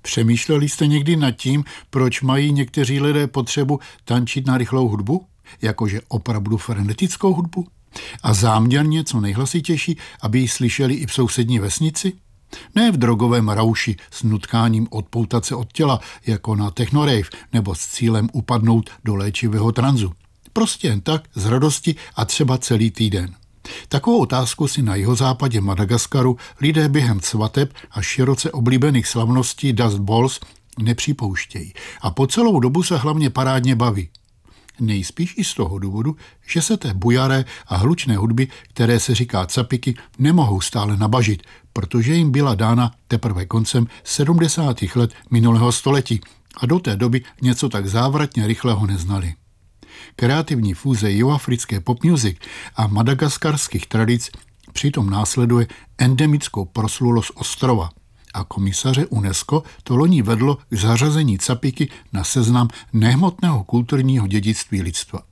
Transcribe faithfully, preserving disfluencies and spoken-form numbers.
Přemýšleli jste někdy nad tím, proč mají někteří lidé potřebu tančit na rychlou hudbu? Jakože opravdu frenetickou hudbu? A záměrně co nejhlasitější, aby ji slyšeli i v sousední vesnici? Ne v drogovém rauši s nutkáním odpoutat se od těla, jako na technorave, nebo s cílem upadnout do léčivého tranzu. Prostě jen tak, z radosti a třeba celý týden. Takovou otázku si na jihozápadě Madagaskaru lidé během svateb a široce oblíbených slavností Dust Balls nepřipouštějí. A po celou dobu se hlavně parádně baví. Nejspíš i z toho důvodu, že se té bujaré a hlučné hudby, které se říká capiky, nemohou stále nabažit, protože jim byla dána teprve koncem sedmdesátých let minulého století a do té doby něco tak závratně rychlého neznali. Kreativní fúze jihoafrické pop music a madagaskarských tradic přitom následuje endemickou proslulost ostrova a komisaře UNESCO to loni vedlo k zařazení capiky na seznam nehmotného kulturního dědictví lidstva.